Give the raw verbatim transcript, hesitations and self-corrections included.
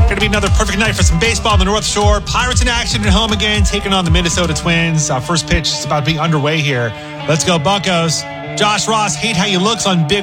Going to be another perfect night for some baseball on the North Shore. Pirates in action at home again, taking on the Minnesota Twins. Uh, first pitch is about to be underway here. Let's go, Buccos. Josh Ross, hate how you looks on Big